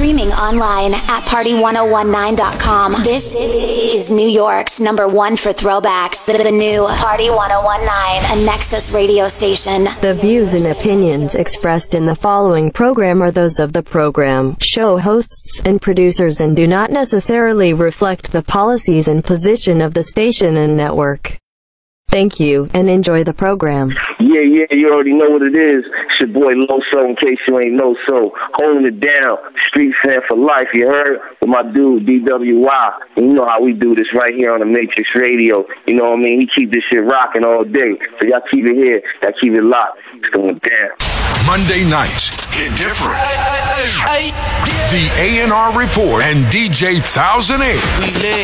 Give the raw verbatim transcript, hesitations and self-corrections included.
Streaming online at party ten nineteen dot com. This is New York's number one for throwbacks. The new Party ten nineteen, a Nexus radio station. The views and opinions expressed in the following program are those of the program, show hosts, and producers and do not necessarily reflect the policies and position of the station and network. Thank you, and enjoy the program. Yeah, yeah, you already know what it is. It's your boy Loso, in case you ain't know so. Holding it down, street fan for life, you heard? With my dude, D W Y. And you know how we do this right here on the Matrix Radio. You know what I mean? He keep this shit rocking all day. So y'all keep it here, y'all keep it locked. It's going down. Monday nights, hit different. The A and R Report and D J one thousand eight. We lit.